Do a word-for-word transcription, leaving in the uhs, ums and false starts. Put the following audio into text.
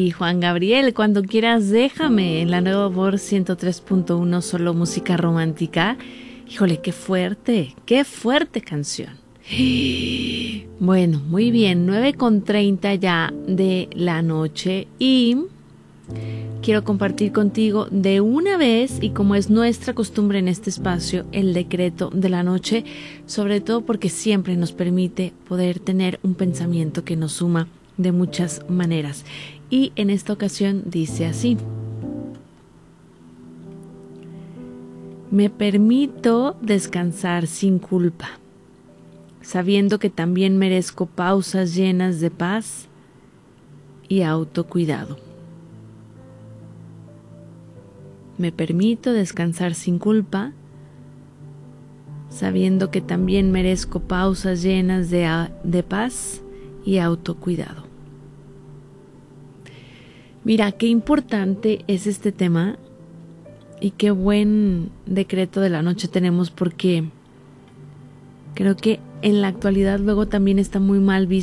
Y Juan Gabriel, cuando quieras déjame, en la nueva voz ciento tres punto uno, solo música romántica. Híjole, qué fuerte, qué fuerte canción. Bueno, muy bien, nueve con treinta ya de la noche y quiero compartir contigo de una vez, y como es nuestra costumbre en este espacio, el decreto de la noche, sobre todo porque siempre nos permite poder tener un pensamiento que nos suma de muchas maneras. Y en esta ocasión dice así: me permito descansar sin culpa, sabiendo que también merezco pausas llenas de paz y autocuidado. Me permito descansar sin culpa, sabiendo que también merezco pausas llenas de, de paz y autocuidado. Mira, qué importante es este tema y qué buen decreto de la noche tenemos, porque creo que en la actualidad luego también está muy mal visto